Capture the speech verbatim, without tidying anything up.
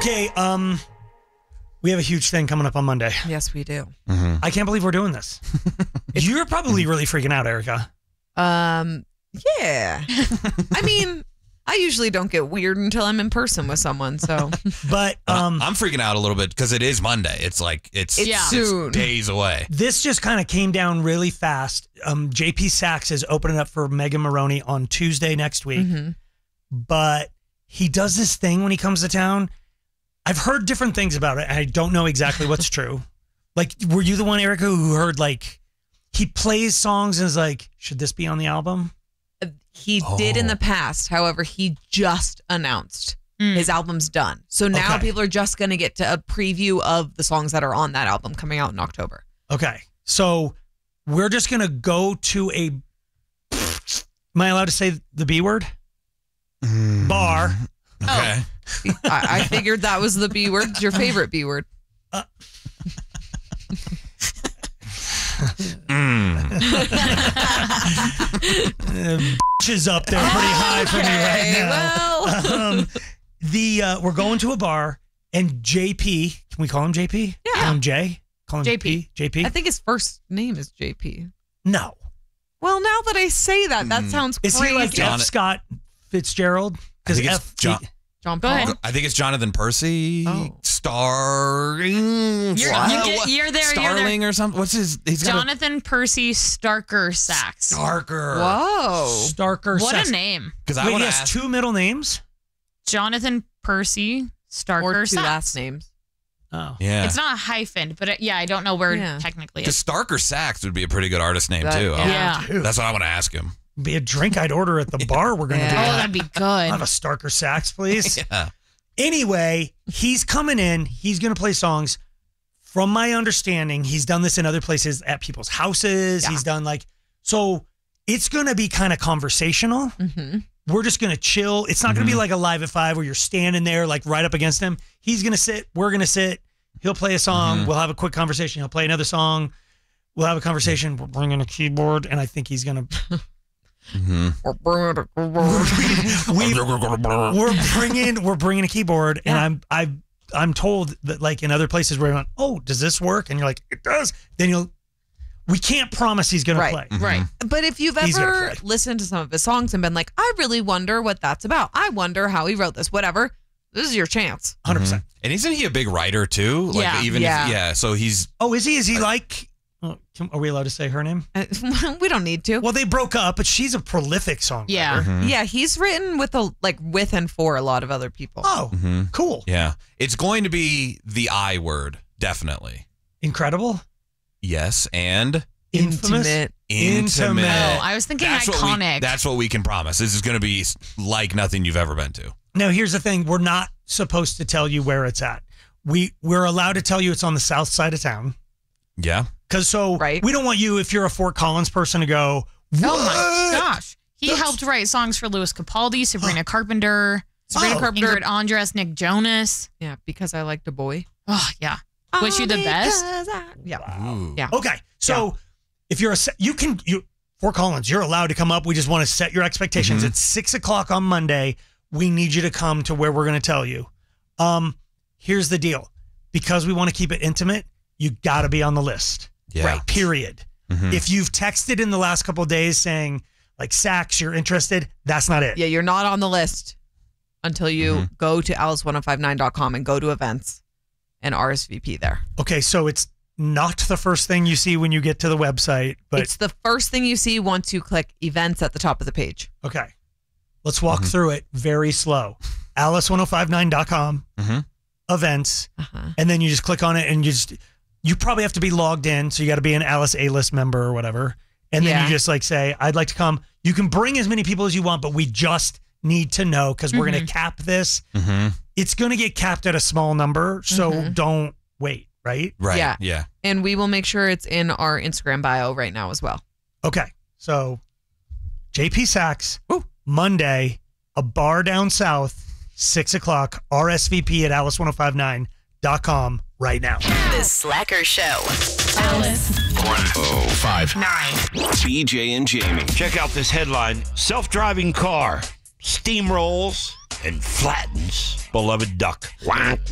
Okay, um, we have a huge thing coming up on Monday. Yes, we do. Mm-hmm. I can't believe we're doing this. You're probably really freaking out, Erica. Um, yeah. I mean, I usually don't get weird until I'm in person with someone, so. But um, I'm freaking out a little bit because it is Monday. It's like, it's, It's it's soon. days away. This just kind of came down really fast. Um, J P Sachs is opening up for Megan Maroney on Tuesday next week. Mm-hmm. But he does this thing when he comes to town. I've heard different things about it, and I don't know exactly what's true. Like, were you the one, Erica, who heard, like, he plays songs and is like, should this be on the album? He Oh. did in the past. However, he just announced his album's done. So now Okay. people are just going to get to a preview of the songs that are on that album coming out in October. Okay. So we're just going to go to a, am I allowed to say the B word? Bar. Okay. I, I figured that was the B word. It's your favorite B word. Uh, Mm. Uh, is up there pretty high for me right now. Well, Um, the uh, we're going to a bar and J P. Can we call him J P? Yeah. Call him J. Call him J P. J P. I think his first name is J P. No. Well, now that I say that, that sounds Is crazy. he like John- F. Scott Fitzgerald? I think it's F. John- John Go Paul? ahead. I think it's Jonathan Percy, Oh. Starring, You're, What? you get, you're there. You're Starling there. or something. What's his? He's got Jonathan Percy Starker Sachs. a Starker. Whoa. Starker. What Sachs. a name. Because I Wait, want he to has ask. two middle names? Jonathan Percy Starker Or two Sachs. last names. Oh. Yeah. It's not a hyphen, but it, yeah, I don't know where Yeah. technically Because it's. Starker Sachs would be a pretty good artist name That- too. yeah. Yeah. That's what I want to ask him. Be a drink I'd order at the bar we're going to Yeah. do. Oh, that. that'd be I'll have good. a Starker Sachs, please. Yeah. Anyway, he's coming in. He's going to play songs. From my understanding, he's done this in other places at people's houses. Yeah. He's done like, so it's going to be kind of conversational. Mm-hmm. We're just going to chill. It's not going to be Mhm. like a live at five where you're standing there like right up against him. He's going to sit. We're going to sit. He'll play a song. Mhm. We'll have a quick conversation. He'll play another song. We'll have a conversation. We're bringing a keyboard. And I think he's going to, Mm-hmm. we, we're bringing, we're bringing a keyboard. And Yeah. I'm, I, I'm told that like in other places where you're like, oh, does this work? And you're like, it does. Then you'll, we can't promise he's going Right. to play. Mm-hmm. Right. But if you've He's gonna ever play. listened to some of his songs and been like, I really wonder what that's about. I wonder how he wrote this. Whatever. This is your chance. one hundred percent. And isn't he a big writer too? Like Yeah. even Yeah. If, yeah. So he's Oh, is he? Is he like, oh, can, are we allowed to say her name? Uh, we don't need to. Well, they broke up, but she's a prolific songwriter. Yeah. Mhm. Yeah, he's written with a like with and for a lot of other people. Oh, Mhm. cool. Yeah. It's going to be the I word, definitely. Incredible. Yes, and Infamous. Intimate. intimate. Oh, I was thinking That's what we- iconic. that's what we can promise. This is going to be like nothing you've ever been to. Now, here's the thing. We're not supposed to tell you where it's at. We, we're allowed to tell you it's on the south side of town. Yeah. Because so Right. we don't want you, if you're a Fort Collins person, to go, what? Oh my gosh. He That's- helped write songs for Louis Capaldi, Sabrina Carpenter, Sabrina Oh. Carpenter. Ingrid Andress, Nick Jonas. Yeah, because I liked a boy. Oh, yeah. Wish you the Oh, best. because I- yeah. Ooh. Yeah. Okay. So if you're a, se- you can, you, Fort Collins, you're allowed to come up. We just want to set your expectations. Mhm. It's six o'clock on Monday. We need you to come to where we're going to tell you. Um, here's the deal. Because we want to keep it intimate, you got to be on the list. Yeah. Right. Period. Mhm. If you've texted in the last couple of days saying like Sachs, you're interested, that's not it. Yeah, you're not on the list until you Mhm. go to alice ten fifty-nine dot com and go to events and R S V P there. Okay. So it's not the first thing you see when you get to the website, but It's the first thing you see once you click events at the top of the page. okay. Let's walk Mhm. through it very slow. alice ten fifty-nine dot com, Mhm. events, Uh-huh. and then you just click on it and you just, you probably have to be logged in. So you got to be an Alice A-list member or whatever. And then Yeah. you just like say, I'd like to come. You can bring as many people as you want, but we just need to know because we're going to cap this. Mm-hmm. It's going to get capped at a small number. So Mhm. don't wait, right? Right. Yeah. Yeah. And we will make sure it's in our Instagram bio right now as well. Okay. So J P Sachs, Monday, a bar down south, six o'clock, R S V P at alice ten fifty-nine dot com right now. The Slacker Show. Alice. one oh five. Nine. B J and Jamie. Check out this headline. Self-driving car steamrolls and flattens beloved duck.